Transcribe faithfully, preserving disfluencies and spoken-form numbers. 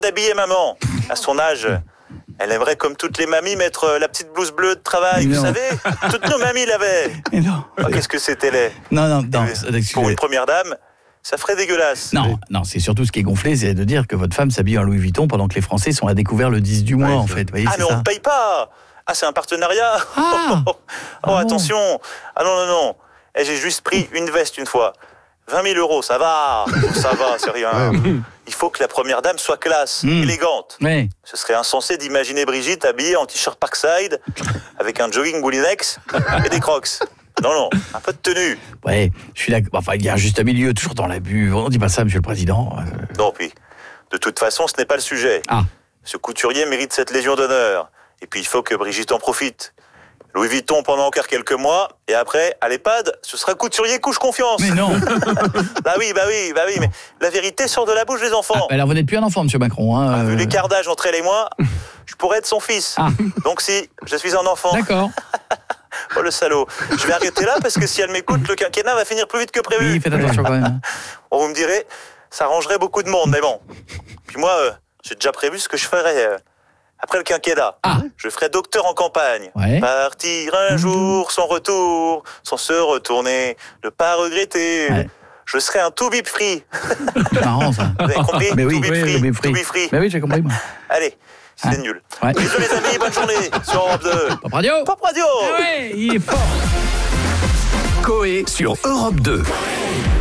d'habiller maman. À son âge, elle aimerait, comme toutes les mamies, mettre la petite blouse bleue de travail, vous savez. Toutes nos mamies l'avaient. Mais non. Oh, qu'est-ce que c'était laid. Non, non, non. Pour une première dame, ça ferait dégueulasse. Non, non, c'est surtout ce qui est gonflé, c'est de dire que votre femme s'habille en Louis Vuitton pendant que les Français sont à découvert le dix du mois, ouais, en fait. Vous voyez, ah, c'est mais ça. on ne paye pas. Ah, c'est un partenariat. Ah. Oh, ah attention. Bon. Ah non, non, non. Et j'ai juste pris une veste une fois. vingt mille euros, ça va. Ça va, c'est rien. Ouais. Il faut que la première dame soit classe, mmh. élégante. Ouais. Ce serait insensé d'imaginer Brigitte habillée en t-shirt Parkside, avec un jogging Moulinex et des crocs. Non, non, un peu de tenue. Ouais, je suis d'accord. Enfin, il y a un juste milieu, toujours dans l'abus. On ne dit pas ça, monsieur le président. Euh... Non, puis, de toute façon, ce n'est pas le sujet. Ah. Ce couturier mérite cette légion d'honneur. Et puis, il faut que Brigitte en profite. Louis Vuitton pendant encore quelques mois, et après, à l'EHPAD, ce sera couturier couche confiance. Mais non. Bah oui, bah oui, bah oui, mais la vérité sort de la bouche des enfants. Ah, bah alors vous n'êtes plus un enfant, monsieur Macron. Hein, ah, euh... Vu l'écart d'âge entre elle et moi, je pourrais être son fils. Ah. Donc si, je suis un enfant. D'accord. Oh le salaud. Je vais arrêter là, parce que si elle m'écoute, le quinquennat va finir plus vite que prévu. Oui, faites attention quand même. Bon, vous me direz, ça arrangerait beaucoup de monde, mais bon. Puis moi, euh, j'ai déjà prévu ce que je ferais... Euh... Après le quinquennat, ah. je ferai docteur en campagne. Ouais. Partir un jour sans retour, sans se retourner, ne pas regretter. Ouais. Je serai un to be free. C'est marrant ça. Vous avez compris? Mais oui, to be oui, free. to be free. To be free. Mais oui, j'ai compris moi. Allez, c'est ah. nul. Ouais. Bisous les amis, bonne journée sur Europe deux. Pop Radio. Pop Radio. Ah ouais, il est fort. Coé sur Europe deux.